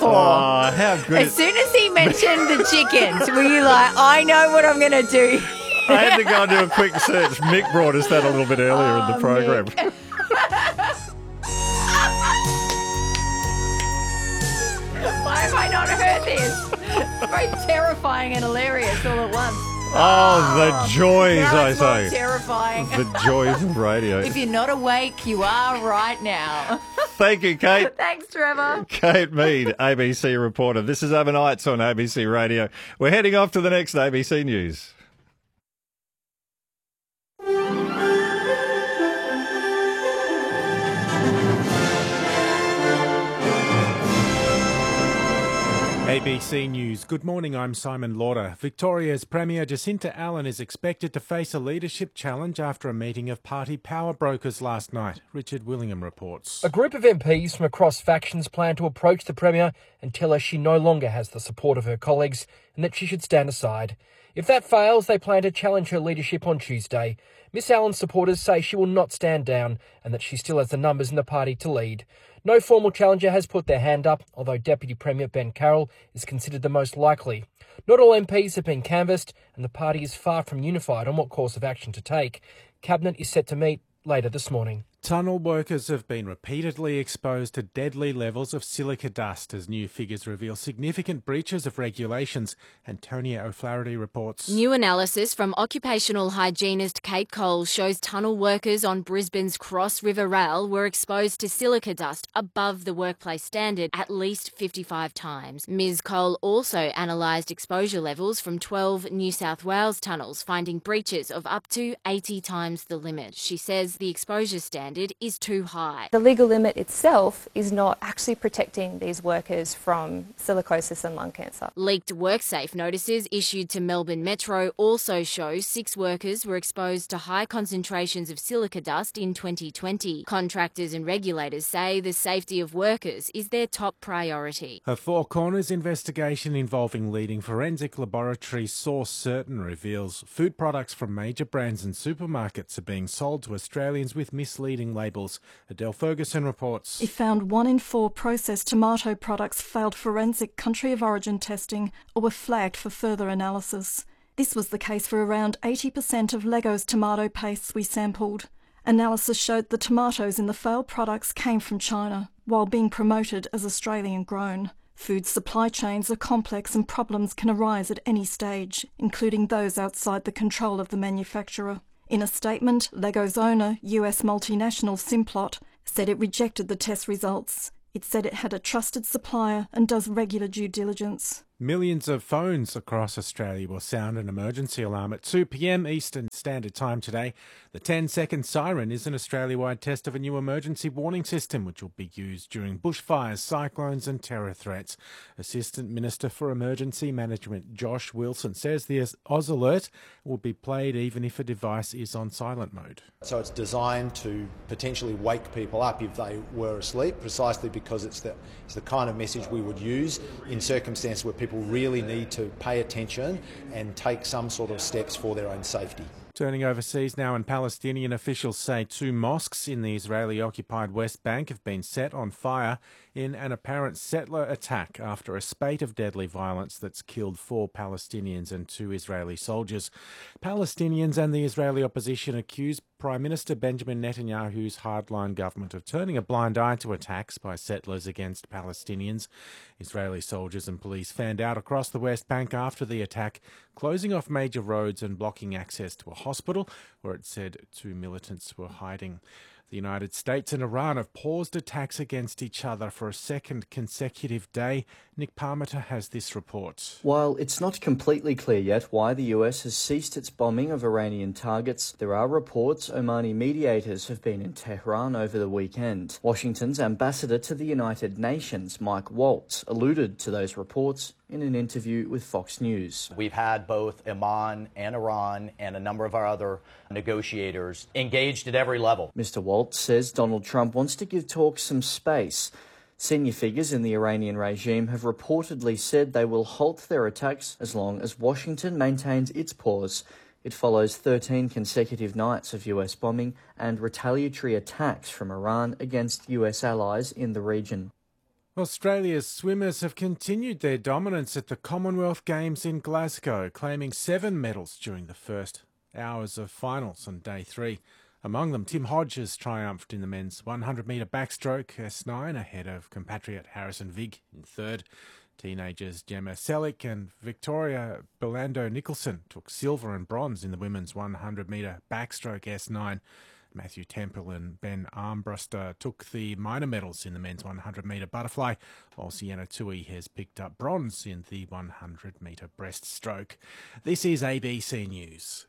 Oh, how good. As soon as he mentioned the chickens, were you like, I know what I'm going to do? I had to go and do a quick search. Mick brought us that a little bit earlier in the program. Why have I not heard this? It's very terrifying and hilarious all at once. Oh, the joys, Now I it's more say. terrifying. The joys of radio. If you're not awake, you are right now. Thank you, Kate. Thanks, Trevor. Kate Mead, ABC reporter. This is Overnights on ABC Radio. We're heading off to the next ABC News. ABC News. Good morning, I'm Simon Lauder. Victoria's Premier Jacinta Allen is expected to face a leadership challenge after a meeting of party power brokers last night. Richard Willingham reports. A group of MPs from across factions plan to approach the Premier and tell her she no longer has the support of her colleagues and that she should stand aside. If that fails, they plan to challenge her leadership on Tuesday. Miss Allen's supporters say she will not stand down and that she still has the numbers in the party to lead. No formal challenger has put their hand up, although Deputy Premier Ben Carroll is considered the most likely. Not all MPs have been canvassed, and the party is far from unified on what course of action to take. Cabinet is set to meet later this morning. Tunnel workers have been repeatedly exposed to deadly levels of silica dust as new figures reveal significant breaches of regulations. Antonia O'Flaherty reports. New analysis from occupational hygienist Kate Cole shows tunnel workers on Brisbane's Cross River Rail were exposed to silica dust above the workplace standard at least 55 times. Ms Cole also analysed exposure levels from 12 New South Wales tunnels, finding breaches of up to 80 times the limit. She says the exposure standard is too high. The legal limit itself is not actually protecting these workers from silicosis and lung cancer. Leaked WorkSafe notices issued to Melbourne Metro also show 6 workers were exposed to high concentrations of silica dust in 2020. Contractors and regulators say the safety of workers is their top priority. A Four Corners investigation involving leading forensic laboratory Source Certain reveals food products from major brands and supermarkets are being sold to Australians with misleading labels. Adele Ferguson reports. It found 1 in 4 processed tomato products failed forensic country of origin testing or were flagged for further analysis. This was the case for around 80% of Lego's tomato pastes we sampled. Analysis showed the tomatoes in the failed products came from China, while being promoted as Australian grown. Food supply chains are complex and problems can arise at any stage, including those outside the control of the manufacturer. In a statement, Lego's owner, US multinational Simplot, said it rejected the test results. It said it had a trusted supplier and does regular due diligence. Millions of phones across Australia will sound an emergency alarm at 2 p.m. Eastern Standard Time today. The 10-second siren is an Australia-wide test of a new emergency warning system which will be used during bushfires, cyclones and terror threats. Assistant Minister for Emergency Management Josh Wilson says the Oz Alert will be played even if a device is on silent mode. So it's designed to potentially wake people up if they were asleep, precisely because it's the kind of message we would use in circumstances where people really need to pay attention and take some sort of steps for their own safety. Turning overseas now, and Palestinian officials say 2 mosques in the Israeli-occupied West Bank have been set on fire in an apparent settler attack after a spate of deadly violence that's killed 4 Palestinians and 2 Israeli soldiers. Palestinians and the Israeli opposition accuse Prime Minister Benjamin Netanyahu's hardline government of turning a blind eye to attacks by settlers against Palestinians. Israeli soldiers and police fanned out across the West Bank after the attack, closing off major roads and blocking access to a hospital where it said 2 militants were hiding. The United States and Iran have paused attacks against each other for a second consecutive day. Nick Parmenter has this report. While it's not completely clear yet why the US has ceased its bombing of Iranian targets, there are reports Omani mediators have been in Tehran over the weekend. Washington's ambassador to the United Nations, Mike Waltz, alluded to those reports in an interview with Fox News. We've had both Oman and Iran and a number of our other negotiators engaged at every level. Mr. Waltz says Donald Trump wants to give talks some space. Senior figures in the Iranian regime have reportedly said they will halt their attacks as long as Washington maintains its pause. It follows 13 consecutive nights of US bombing and retaliatory attacks from Iran against US allies in the region. Australia's swimmers have continued their dominance at the Commonwealth Games in Glasgow, claiming 7 medals during the first hours of finals on day 3. Among them, Tim Hodges triumphed in the men's 100-metre backstroke S9 ahead of compatriot Harrison Vig in third. Teenagers Gemma Selick and Victoria Belando-Nicholson took silver and bronze in the women's 100-metre backstroke S9. Matthew Temple and Ben Armbruster took the minor medals in the men's 100-metre butterfly, while Sienna Tui has picked up bronze in the 100-metre breaststroke. This is ABC News.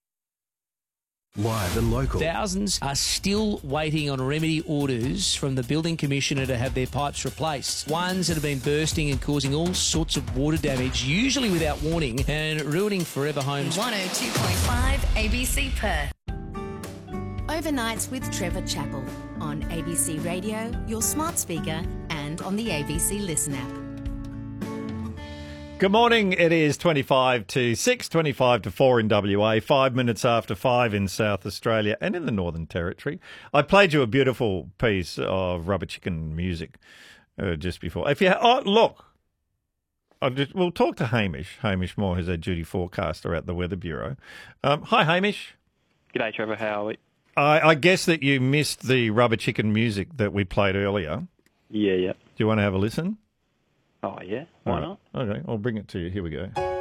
Live and local. Thousands are still waiting on remedy orders from the building commissioner to have their pipes replaced. Ones that have been bursting and causing all sorts of water damage, usually without warning, and ruining forever homes. 102.5 ABC Perth. Overnights with Trevor Chappell on ABC Radio, your smart speaker, and on the ABC Listen app. Good morning. It is 25 to 6, 25 to 4 in WA, 5 minutes after 5 in South Australia and in the Northern Territory. I played you a beautiful piece of Rubber Chicken music just before. We'll talk to Hamish Moore, who's our duty forecaster at the Weather Bureau. Hi, Hamish. G'day, Trevor. How are we? I guess that you missed the Rubber Chicken music that we played earlier. Yeah. Do you want to have a listen? Oh, yeah. Why not? Okay, I'll bring it to you. Here we go.